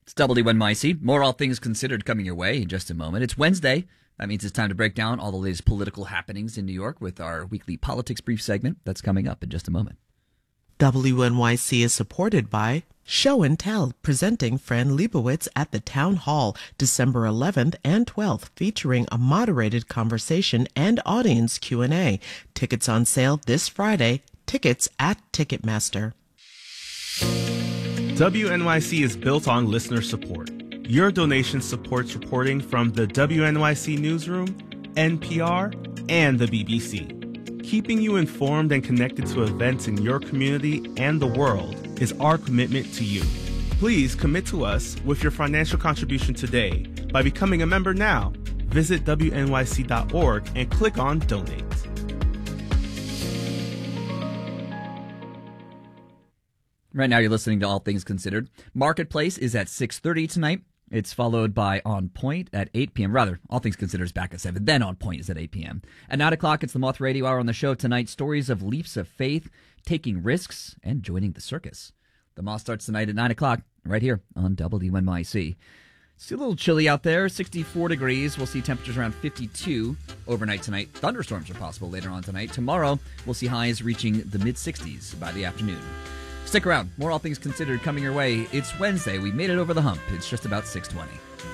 It's WNYC. More All Things Considered coming your way in just a moment. It's Wednesday. That means it's time to break down all the latest political happenings in New York with our weekly politics brief segment. That's coming up in just a moment. WNYC is supported by Show and Tell, presenting Fran Lebowitz at the Town Hall December 11th and 12th, featuring a moderated conversation and audience Q&A. Tickets on sale this Friday. Tickets at Ticketmaster. WNYC is built on listener support. Your donation supports reporting from the WNYC Newsroom, NPR, and the BBC. Keeping you informed and connected to events in your community and the world is our commitment to you. Please commit to us with your financial contribution today by becoming a member now. Visit WNYC.org and click on Donate. Right now you're listening to All Things Considered. Marketplace is at 6:30 tonight. It's followed by On Point at 8 p.m. Rather, All Things Considered is back at 7. Then On Point is at 8 p.m. At 9 o'clock, it's the Moth Radio Hour. On the show tonight, stories of leaps of faith, taking risks, and joining the circus. The Moth starts tonight at 9 o'clock right here on WNYC. It's a little chilly out there, 64 degrees. We'll see temperatures around 52 overnight tonight. Thunderstorms are possible later on tonight. Tomorrow, we'll see highs reaching the mid-60s by the afternoon. Stick around. More All Things Considered coming your way. It's Wednesday. We made it over the hump. It's just about 6:20.